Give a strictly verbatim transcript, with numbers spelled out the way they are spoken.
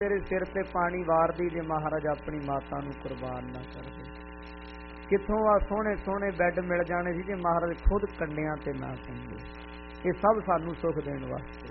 ਤੇਰੇ ਸਿਰ ਤੇ ਪਾਣੀ ਵਾਰਦੀ ਜੇ ਮਹਾਰਾਜ ਆਪਣੀ ਮਾਤਾ ਨੂੰ ਕੁਰਬਾਨ ਨਾ ਕਰਦੇ। ਕਿੱਥੋਂ ਆ ਸੋਹਣੇ ਸੋਹਣੇ ਬੈੱਡ ਮਿਲ ਜਾਣੇ ਸੀ ਜੇ ਮਹਾਰਾਜ ਖੁਦ ਕੰਡਿਆਂ ਤੇ ਨਾ ਪੈਂਦੇ। ਇਹ ਸਭ ਸਾਨੂੰ ਸੁੱਖ ਦੇਣ ਵਾਸਤੇ।